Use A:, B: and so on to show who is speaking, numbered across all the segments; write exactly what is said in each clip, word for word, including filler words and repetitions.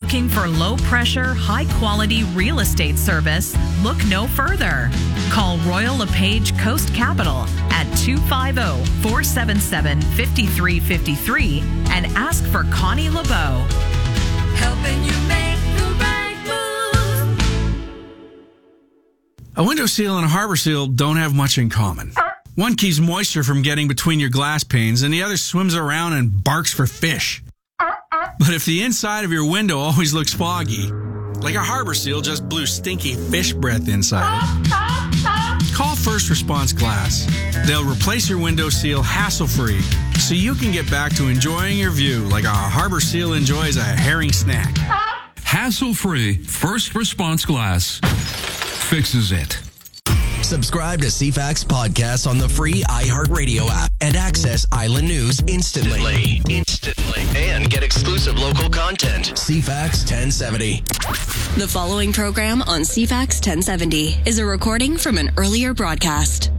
A: Looking for low-pressure, high-quality real estate service? Look no further. Call Royal LePage Coast Capital at two five zero, four seven seven, five three five three and ask for Connie LeBeau. Helping you make the right move.
B: A window seal and a harbor seal don't have much in common. One keeps moisture from getting between your glass panes, and the other swims around and barks for fish. But if the inside of your window always looks foggy, like a harbor seal just blew stinky fish breath inside it, call First Response Glass. They'll replace your window seal hassle-free, so you can get back to enjoying your view like a harbor seal enjoys a herring snack.
C: Hassle-free First Response Glass fixes it.
D: Subscribe to C F A X podcasts on the free iHeartRadio app and access Island News instantly. Instantly. And get exclusive local content. C F A X ten seventy.
E: The following program on C F A X ten seventy is a recording from an earlier broadcast.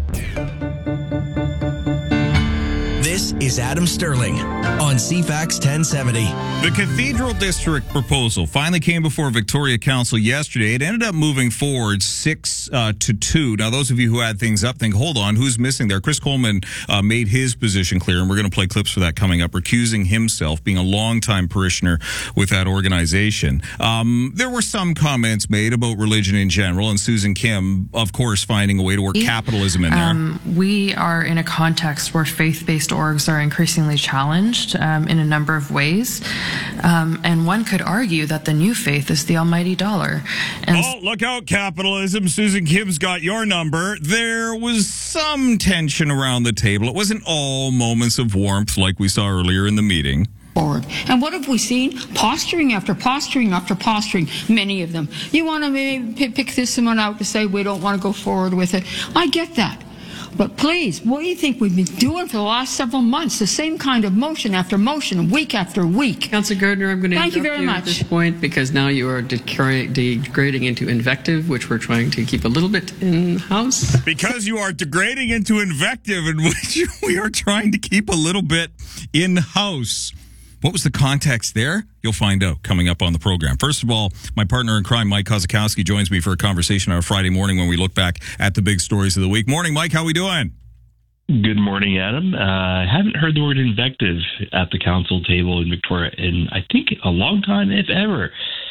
D: This is Adam Sterling on C F A X ten seventy.
F: The Cathedral District proposal finally came before Victoria Council yesterday. It ended up moving forward six uh, to two. Now, those of you who had things up think, hold on, who's missing there? Chris Coleman uh, made his position clear, and we're going to play clips for that coming up, recusing himself, being a longtime parishioner with that organization. Um, there were some comments made about religion in general, and Susan Kim, of course, finding a way to work capitalism in there.
G: Um, we are in a context where faith-based orgs are increasingly challenged um, in a number of ways. Um, and one could argue that the new faith is the almighty dollar. And
F: oh, look out, capitalism. Susan Kim's got your number. There was some tension around the table. It wasn't all moments of warmth like we saw earlier in the meeting.
H: Forward. And what have we seen? Posturing after posturing after posturing, many of them. You want to maybe pick this one out to say we don't want to go forward with it. I get that. But please, what do you think we've been doing for the last several months? The same kind of motion after motion, week after week.
I: Councillor Gardner, I'm going to
H: Thank you
I: interrupt
H: very
I: you
H: much.
I: at this point because now you are degra- degrading into invective, which we're trying to keep a little bit in-house.
F: Because you are degrading into invective, in which we are trying to keep a little bit in-house. What was the context there? You'll find out coming up on the program. First of all, my partner in crime, Mike Kozakowski, joins me for a conversation on a Friday morning when we look back at the big stories of the week. Morning, Mike. How we doing?
J: Good morning, Adam. Uh, I haven't heard the word invective at the council table in Victoria in, I think, a long time, if ever.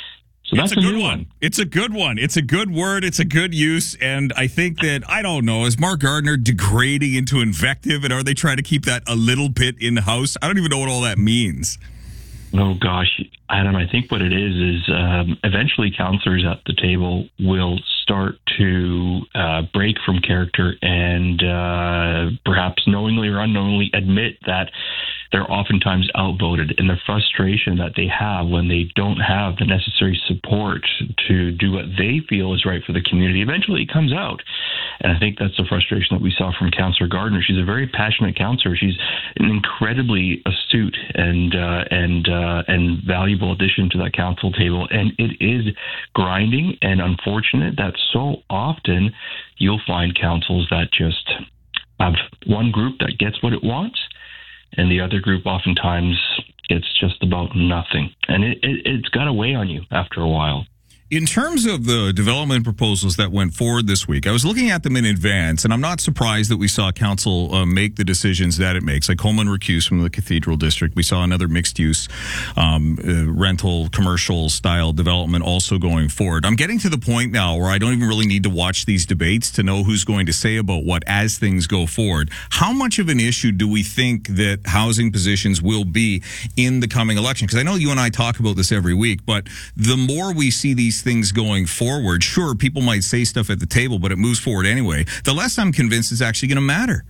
J: So that's
F: it's a,
J: a
F: good
J: new
F: one.
J: one.
F: It's a good one. It's a good word. It's a good use. And I think that, I don't know, is Mark Gardner degrading into invective? And are they trying to keep that a little bit in-house? I don't even know what all that means.
J: Oh, gosh, Adam, I think what it is is um, eventually councillors at the table will start to uh, break from character and uh, perhaps knowingly or unknowingly admit that they're oftentimes outvoted, and the frustration that they have when they don't have the necessary support to do what they feel is right for the community, eventually it comes out. And I think that's the frustration that we saw from Councillor Gardner. She's a very passionate councillor. She's an incredibly astute and uh, and uh, and valuable addition to that council table. And it is grinding and unfortunate that so often you'll find councils that just have one group that gets what it wants, and the other group oftentimes gets just about nothing. And it, it, it's got to weigh on you after a while.
F: In terms of the development proposals that went forward this week, I was looking at them in advance, and I'm not surprised that we saw council uh, make the decisions that it makes. Like Coleman recused from the Cathedral District. We saw another mixed-use um, uh, rental, commercial-style development also going forward. I'm getting to the point now where I don't even really need to watch these debates to know who's going to say about what as things go forward. How much of an issue do we think that housing positions will be in the coming election? Because I know you and I talk about this every week, but the more we see these things going forward, sure, people might say stuff at the table, but it moves forward anyway. The less I'm convinced it's actually going to matter.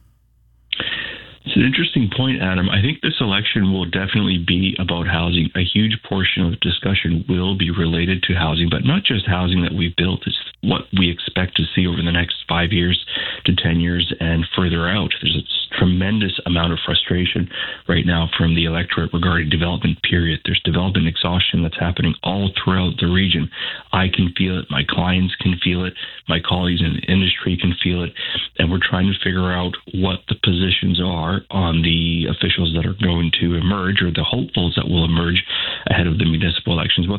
J: It's an interesting point, Adam. I think this election will definitely be about housing. A huge portion of the discussion will be related to housing, but not just housing that we've built. It's what we expect to see over the next five years to ten years and further out. There's a tremendous amount of frustration right now from the electorate regarding development, period. There's development exhaustion that's happening all throughout the region. I can feel it. My clients can feel it. My colleagues in the industry can feel it. And we're trying to figure out what the positions are on the officials that are going to emerge, or the hopefuls that will emerge ahead of the municipal elections, what